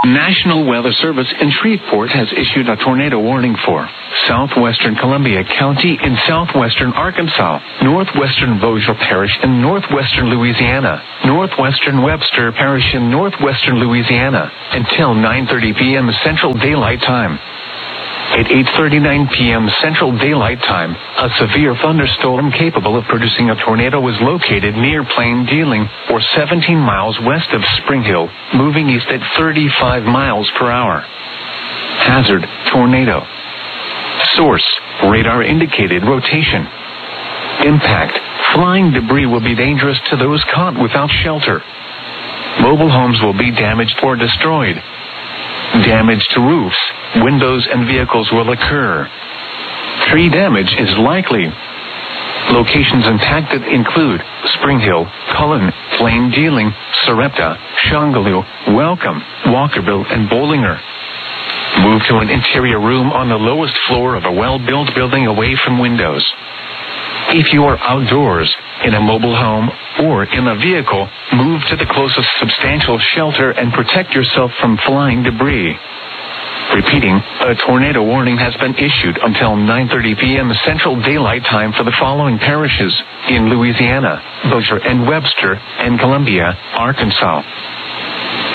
National Weather Service in Shreveport has issued a tornado warning for southwestern Columbia County in southwestern Arkansas, northwestern Bossier Parish in northwestern Louisiana, northwestern Webster Parish in northwestern Louisiana, until 9:30 p.m. Central Daylight Time. At 8:39 p.m. Central Daylight Time, a severe thunderstorm capable of producing a tornado was located near Plain Dealing, or 17 miles west of Spring Hill, moving east at 35 miles per hour. Hazard, tornado. Source, radar indicated rotation. Impact, flying debris will be dangerous to those caught without shelter. Mobile homes will be damaged or destroyed. Damage to roofs, windows, and vehicles will occur. Tree damage is likely. Locations impacted include Spring Hill, Cullen, Plain Dealing, Sarepta, Shongaloo, Welcome, Walkerville, and Bollinger. Move to an interior room on the lowest floor of a well-built building away from windows. If you are outdoors, in a mobile home, or in a vehicle, move to the closest substantial shelter and protect yourself from flying debris. Repeating, a tornado warning has been issued until 9:30 p.m. Central Daylight Time for the following parishes in Louisiana: Bossier and Webster and Columbia, Arkansas.